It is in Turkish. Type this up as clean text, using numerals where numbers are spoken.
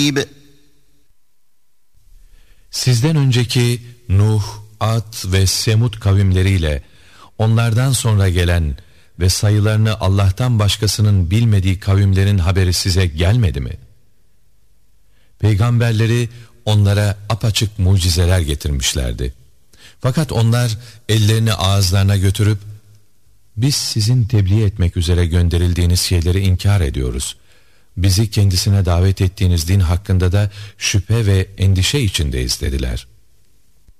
Sizden önceki Nuh, Ad ve Semud kavimleriyle onlardan sonra gelen ve sayılarını Allah'tan başkasının bilmediği kavimlerin haberi size gelmedi mi? Peygamberleri onlara apaçık mucizeler getirmişlerdi. Fakat onlar ellerini ağızlarına götürüp biz sizin tebliğ etmek üzere gönderildiğiniz şeyleri inkar ediyoruz. Bizi kendisine davet ettiğiniz din hakkında da şüphe ve endişe içindeyiz dediler.